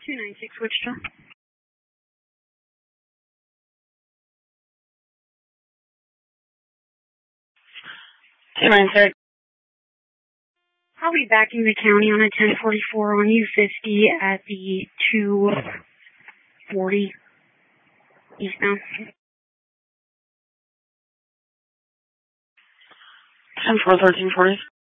296 Wichita. 296. I'll be back in the county on a 1044 on U50 at the 240 eastbound. 10-4, 1340.